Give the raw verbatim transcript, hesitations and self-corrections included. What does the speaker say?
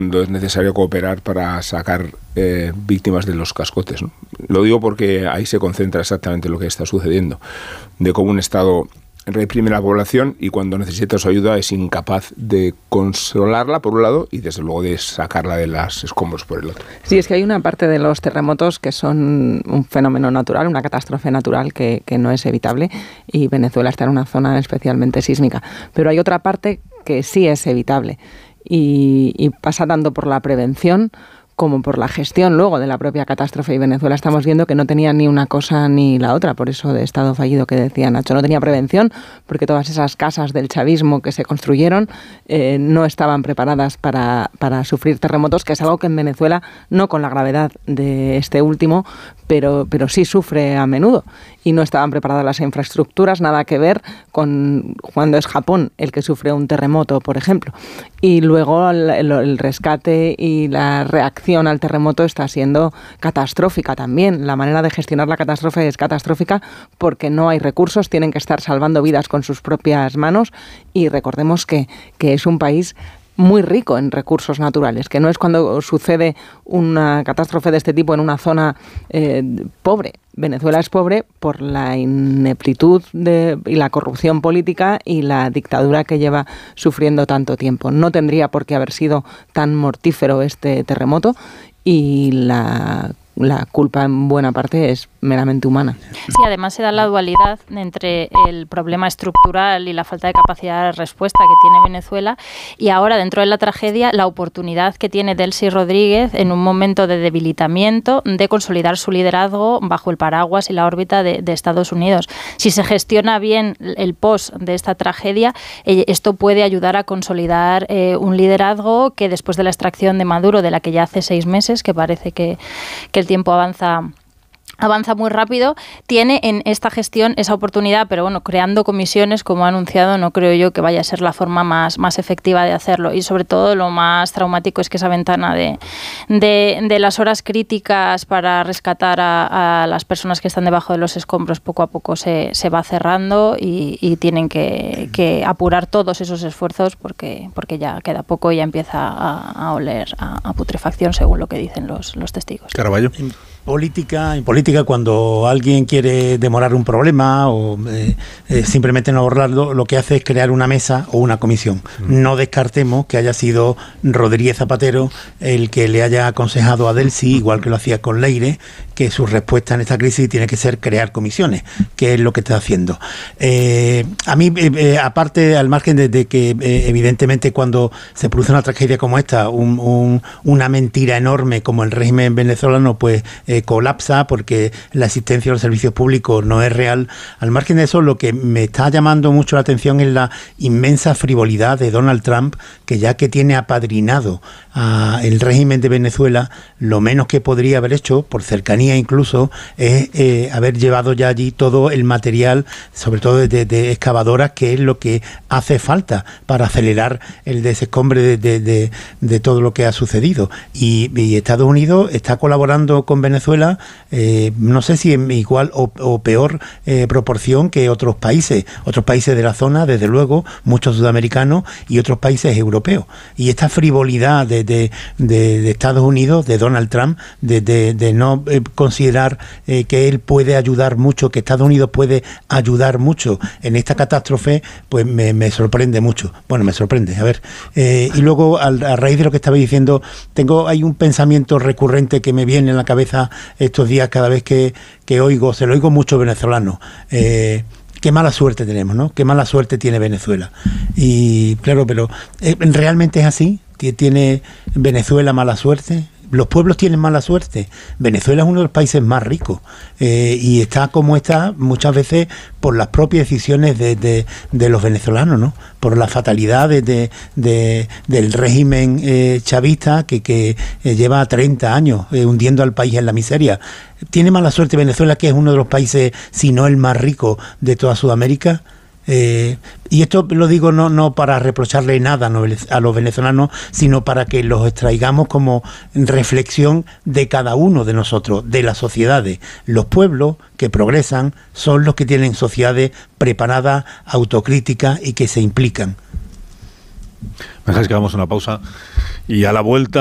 cuando es necesario cooperar para sacar eh, víctimas de los cascotes, ¿no? Lo digo porque ahí se concentra exactamente lo que está sucediendo, de cómo un Estado reprime la población y cuando necesita su ayuda es incapaz de consolarla por un lado y desde luego de sacarla de los escombros por el otro. Sí, es que hay una parte de los terremotos que son un fenómeno natural, una catástrofe natural que, que no es evitable, y Venezuela está en una zona especialmente sísmica, pero hay otra parte que sí es evitable y, y pasa tanto por la prevención como por la gestión luego de la propia catástrofe. Y Venezuela estamos viendo que no tenía ni una cosa ni la otra, por eso de estado fallido que decía Nacho. No tenía prevención porque todas esas casas del chavismo que se construyeron eh, no estaban preparadas para, para sufrir terremotos, que es algo que en Venezuela, no con la gravedad de este último, pero, pero sí sufre a menudo. Y no estaban preparadas las infraestructuras, nada que ver con cuando es Japón el que sufre un terremoto, por ejemplo. Y luego el, el, el rescate y la reacción al terremoto está siendo catastrófica también. La manera de gestionar la catástrofe es catastrófica porque no hay recursos, tienen que estar salvando vidas con sus propias manos y recordemos que, que es un país muy rico en recursos naturales, que no es cuando sucede una catástrofe de este tipo en una zona eh, pobre. Venezuela es pobre por la ineptitud de, y la corrupción política y la dictadura que lleva sufriendo tanto tiempo. No tendría por qué haber sido tan mortífero este terremoto y la la culpa en buena parte es meramente humana. Sí, además se da la dualidad entre el problema estructural y la falta de capacidad de respuesta que tiene Venezuela y ahora dentro de la tragedia la oportunidad que tiene Delcy Rodríguez en un momento de debilitamiento de consolidar su liderazgo bajo el paraguas y la órbita de, de Estados Unidos. Si se gestiona bien el post de esta tragedia, eh, esto puede ayudar a consolidar eh, un liderazgo que después de la extracción de Maduro, de la que ya hace seis meses, que parece que, que el tiempo avanza avanza muy rápido, tiene en esta gestión esa oportunidad, pero bueno, creando comisiones, como ha anunciado, no creo yo que vaya a ser la forma más, más efectiva de hacerlo. Y sobre todo lo más traumático es que esa ventana de, de, de las horas críticas para rescatar a, a las personas que están debajo de los escombros poco a poco se, se va cerrando y, y tienen que, que apurar todos esos esfuerzos porque, porque ya queda poco y ya empieza a, a oler a, a putrefacción, según lo que dicen los, los testigos. Caraballo. Política, en política, cuando alguien quiere demorar un problema o eh, eh, simplemente no abordarlo, lo que hace es crear una mesa o una comisión. Mm. No descartemos que haya sido Rodríguez Zapatero el que le haya aconsejado a Delcy, igual que lo hacía con Leire, que su respuesta en esta crisis tiene que ser crear comisiones, que es lo que está haciendo. Eh, a mí, eh, eh, aparte, al margen de, de que eh, evidentemente cuando se produce una tragedia como esta, un, un, una mentira enorme como el régimen venezolano, pues Eh, colapsa porque la existencia de los servicios públicos no es real. Al margen de eso, lo que me está llamando mucho la atención es la inmensa frivolidad de Donald Trump, que ya que tiene apadrinado al régimen de Venezuela, lo menos que podría haber hecho, por cercanía incluso, es eh, haber llevado ya allí todo el material, sobre todo de, de excavadoras, que es lo que hace falta para acelerar el desescombre de, de, de, de todo lo que ha sucedido. Y, y Estados Unidos está colaborando con Venezuela Venezuela, eh, no sé si en igual o, o peor eh, proporción que otros países, otros países de la zona, desde luego, muchos sudamericanos y otros países europeos. Y esta frivolidad de, de, de, de Estados Unidos, de Donald Trump, de, de, de no eh, considerar eh, que él puede ayudar mucho, que Estados Unidos puede ayudar mucho en esta catástrofe, pues me, me sorprende mucho. Bueno, me sorprende, a ver. Eh, y luego, a, a raíz de lo que estaba diciendo, tengo hay un pensamiento recurrente que me viene en la cabeza estos días cada vez que, que oigo, se lo oigo mucho venezolano. Eh, qué mala suerte tenemos, ¿no? Qué mala suerte tiene Venezuela. Y claro, pero eh, ¿realmente es así? ¿Tiene Venezuela mala suerte? Los pueblos tienen mala suerte. Venezuela es uno de los países más ricos eh, y está como está muchas veces por las propias decisiones de, de, de los venezolanos, ¿no? Por la fatalidad de, de, de, del régimen eh, chavista que, que eh, lleva treinta años eh, hundiendo al país en la miseria. ¿Tiene mala suerte Venezuela, que es uno de los países, si no el más rico de toda Sudamérica? Eh, y esto lo digo no, no para reprocharle nada a los venezolanos, sino para que los extraigamos como reflexión de cada uno de nosotros, de las sociedades. Los pueblos que progresan son los que tienen sociedades preparadas, autocríticas y que se implican. Me dejáis que hagamos una pausa y a la vuelta